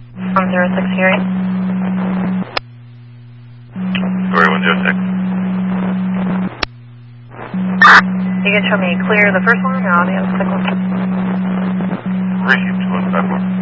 106 hearing. Story 106. You can show me clear the first one, and I'll be on the second one. Received 215.